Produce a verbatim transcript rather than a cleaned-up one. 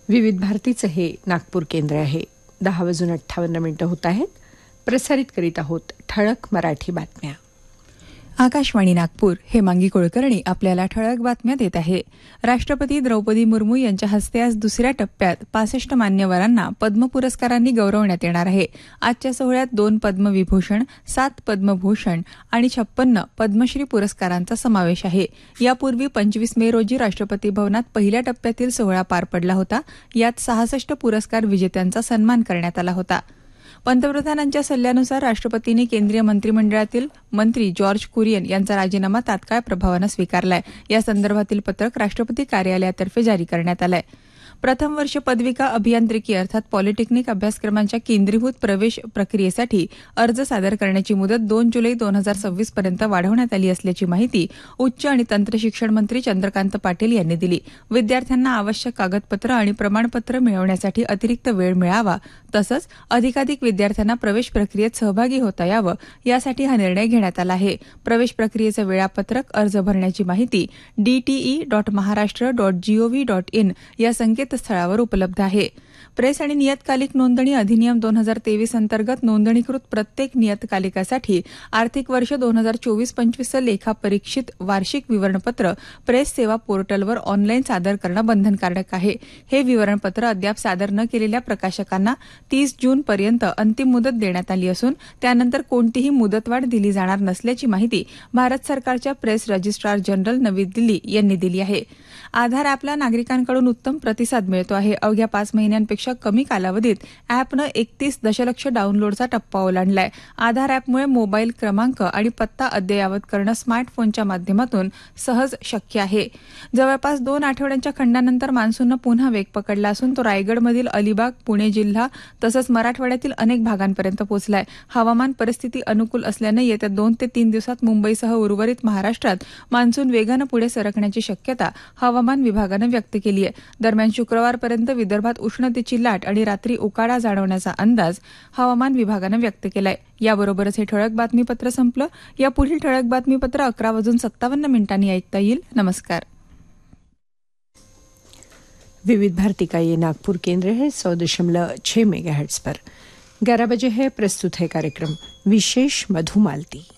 विविध भारतीचं हे नागपूर केंद्र आहे. दहा वाजून अठ्ठावन्न मिनिटं होत आहेत. प्रसारित करीत आहोत ठळक मराठी बातम्या. आकाशवाणी नागपूर. हे मांगी कुलकर्णी आपल्याला ठळक बातम्या देत आहे. राष्ट्रपती द्रौपदी मुर्मू यांच्या हस्ते आज दुसऱ्या टप्प्यात पासष्ट मान्यवरांना पद्म पुरस्कारांनी गौरवण्यात येणार आहे. आजच्या सोहळ्यात दोन पद्मविभूषण, सात पद्मभूषण आणि छप्पन्न पद्मश्री पुरस्कारांचा समावेश आहे. यापूर्वी पंचवीस मे रोजी राष्ट्रपती भवनात पहिल्या टप्प्यातील सोहळा पार पडला होता. यात सहासष्ट पुरस्कार विजेत्यांचा सन्मान करण्यात आला होता. पंतप्रधानांच्या सल्ल्यानुसार राष्ट्रपतींनी केंद्रीय मंत्रिमंडळातील मंत्री जॉर्ज कुरियन यांचा राजीनामा तात्काळ प्रभावानं स्वीकारलाय. या संदर्भातील पत्रक राष्ट्रपती कार्यालयातर्फे जारी करण्यात आलंय. प्रथम वर्ष पदविका अभियांत्रिकी अर्थात पॉलिटेक्निक अभ्यासक्रमांच्या केंद्रीभूत प्रवेश प्रक्रियेसाठी अर्ज सादर करण्याची मुदत दोन जुलै दोन हजार सव्वीस पर्यंत वाढवण्यात आली असल्याची माहिती उच्च आणि तंत्रशिक्षण मंत्री चंद्रकांत पाटील यांनी दिली. विद्यार्थ्यांना आवश्यक कागदपत्र आणि प्रमाणपत्र मिळवण्यासाठी अतिरिक्त वेळ मिळावा, तसंच अधिकाधिक विद्यार्थ्यांना प्रवेश प्रक्रियेत सहभागी होता यावं, यासाठी हा निर्णय घेण्यात आला आहे. प्रवेश प्रक्रियेचं वेळापत्रक, अर्ज भरण्याची माहिती DTE dot Maharashtra dot G O V dot in या संकेतस्थळावर उपलब्ध आहे. प्रेस आणि नियतकालिक नोंदणी अधिनियम दोन हजार तेवीस अंतर्गत नोंदणीकृत प्रत्येक नियतकालिकासाठी आर्थिक वर्ष दोन हजार चोवीस पंचवीसचं लेखापरीक्षित वार्षिक विवरणपत्र प्रेस सेवा पोर्टलवर ऑनलाईन सादर करणं बंधनकारक आहे. हे विवरणपत्र अद्याप सादर न केलेल्या प्रकाशकांना तीस जून पर्यंत अंतिम मुदत देण्यात आली असून त्यानंतर कोणतीही मुदतवाढ दिली जाणार नसल्याची माहिती भारत सरकारच्या प्रेस रजिस्ट्रार जनरल नवी दिल्ली यांनी दिली आहे. आधार अॅपला नागरिकांकडून उत्तम प्रतिसाद मिळतो आहे. अवघ्या पाच महिन्यांपेक्षा कमी कालावधीत अॅपनं एकतीस दशलक्ष डाऊनलोडचा टप्पा ओलांडलाय. आधार अॅपमुळे मोबाईल क्रमांक आणि पत्ता अद्ययावत करणं स्मार्टफोनच्या माध्यमातून सहज शक्य आहे. जवळपास दोन आठवड्यांच्या खंडानंतर मान्सूननं पुन्हा वेग पकडला असून तो रायगडमधील अलिबाग, पुणे जिल्हा तसंच मराठवाड्यातील अनेक भागांपर्यंत पोहोचलाय. हवामान परिस्थिती अनुकूल असल्यानं येत्या दोन ते तीन दिवसात मुंबईसह उर्वरित महाराष्ट्रात मान्सून वेगानं पुढे सरकण्याची शक्यता हवामान विभागानं व्यक्त केली आहे. दरम्यान शुक्रवारपर्यंत विदर्भात उष्णतेची लाट आणि रात्री उकाडा जाणवण्याचा अंदाज हवामान विभागानं व्यक्त केलाय. याबरोबरच हे ठळक बातमीपत्र संपलं. या पुढील ठळक बातमीपत्र अकरा वाजून सत्तावन्न मिनिटांनी ऐकता येईल. नमस्कार. विविध भारती का ये नागपुर केंद्र है सौ दशमलव छह मेगा हर्ट्ज पर. ग्यारह बजे है प्रस्तुत है कार्यक्रम विशेष मधुमालती.